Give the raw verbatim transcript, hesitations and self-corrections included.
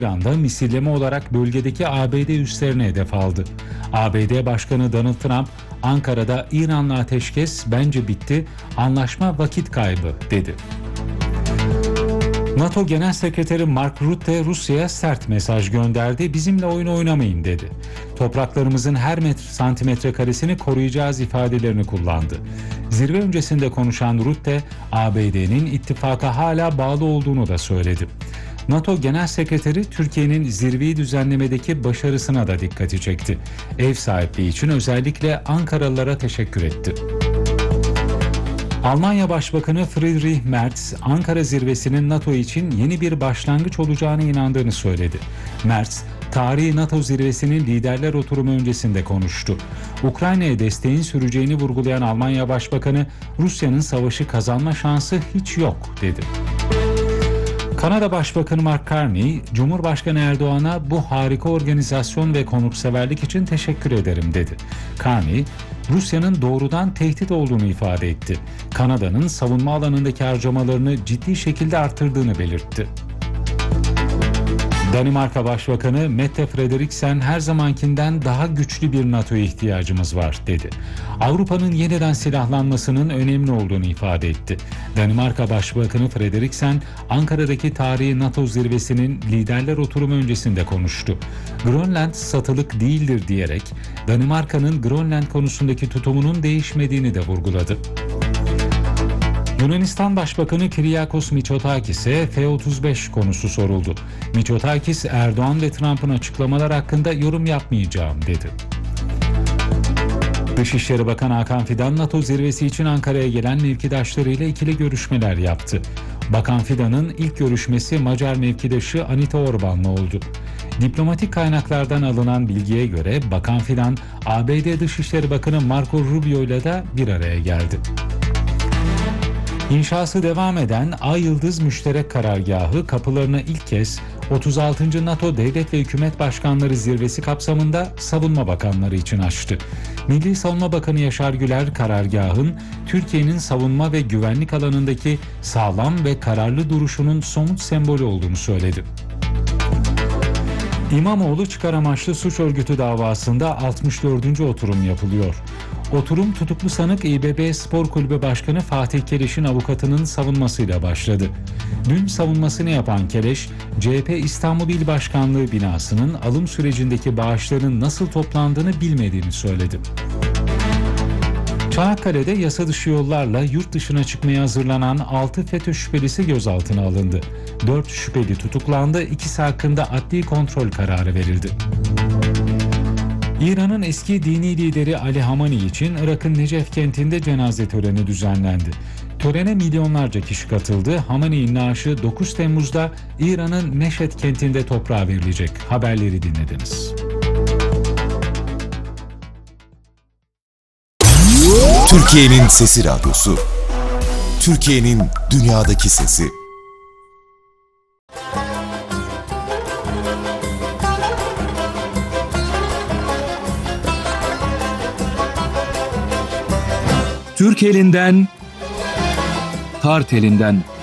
İran'da misilleme olarak bölgedeki A B D üslerini hedef aldı. A B D Başkanı Donald Trump, Ankara'da İran'la ateşkes bence bitti, anlaşma vakit kaybı dedi. NATO Genel Sekreteri Mark Rutte Rusya'ya sert mesaj gönderdi, bizimle oyun oynamayın dedi. Topraklarımızın her metre, santimetre karesini koruyacağız ifadelerini kullandı. Zirve öncesinde konuşan Rutte, A B D'nin ittifaka hala bağlı olduğunu da söyledi. NATO Genel Sekreteri Türkiye'nin zirveyi düzenlemedeki başarısına da dikkati çekti. Ev sahipliği için özellikle Ankaralılara teşekkür etti. Almanya Başbakanı Friedrich Merz, Ankara zirvesinin NATO için yeni bir başlangıç olacağına inandığını söyledi. Merz, tarihi NATO zirvesinin liderler oturumu öncesinde konuştu. Ukrayna'ya desteğin süreceğini vurgulayan Almanya Başbakanı, Rusya'nın savaşı kazanma şansı hiç yok dedi. Kanada Başbakanı Mark Carney, Cumhurbaşkanı Erdoğan'a bu harika organizasyon ve konukseverlik için teşekkür ederim dedi. Carney, Rusya'nın doğrudan tehdit olduğunu ifade etti. Kanada'nın savunma alanındaki harcamalarını ciddi şekilde artırdığını belirtti. Danimarka Başbakanı Mette Frederiksen her zamankinden daha güçlü bir NATO'ya ihtiyacımız var dedi. Avrupa'nın yeniden silahlanmasının önemli olduğunu ifade etti. Danimarka Başbakanı Frederiksen Ankara'daki tarihi NATO zirvesinin liderler oturumu öncesinde konuştu. Grönland satılık değildir diyerek Danimarka'nın Grönland konusundaki tutumunun değişmediğini de vurguladı. Yunanistan Başbakanı Kyriakos Mitsotakis'e F otuz beş konusu soruldu. Mitsotakis, Erdoğan ve Trump'ın açıklamalar hakkında yorum yapmayacağım dedi. Dışişleri Bakanı Hakan Fidan, NATO zirvesi için Ankara'ya gelen mevkidaşlarıyla ikili görüşmeler yaptı. Bakan Fidan'ın ilk görüşmesi Macar mevkidaşı Anita Orban'la oldu. Diplomatik kaynaklardan alınan bilgiye göre Bakan Fidan, A B D Dışişleri Bakanı Marco Rubio ile de bir araya geldi. İnşası devam eden Ay Yıldız Müşterek Karargahı kapılarını ilk kez otuz altıncı NATO Devlet ve Hükümet Başkanları Zirvesi kapsamında Savunma Bakanları için açtı. Milli Savunma Bakanı Yaşar Güler, karargahın Türkiye'nin savunma ve güvenlik alanındaki sağlam ve kararlı duruşunun somut sembolü olduğunu söyledi. İmamoğlu çıkar amaçlı suç örgütü davasında altmış dördüncü oturum yapılıyor. Oturum tutuklu sanık İBB Spor Kulübü Başkanı Fatih Keleş'in avukatının savunmasıyla başladı. Dün savunmasını yapan Keleş, C H P İstanbul İl Başkanlığı binasının alım sürecindeki bağışların nasıl toplandığını bilmediğini söyledi. Çanakkale'de yasa dışı yollarla yurt dışına çıkmaya hazırlanan altı FETÖ şüphelisi gözaltına alındı. dört şüpheli tutuklandı, ikisi hakkında adli kontrol kararı verildi. İran'ın eski dini lideri Ali Hamani için Irak'ın Necef kentinde cenaze töreni düzenlendi. Törene milyonlarca kişi katıldı. Hamani'nin naaşı dokuz Temmuz'da İran'ın Meşhed kentinde toprağa verilecek. Haberleri dinlediniz. Türkiye'nin Sesi Radyosu. Türkiye'nin dünyadaki sesi. Türk elinden, Tart elinden.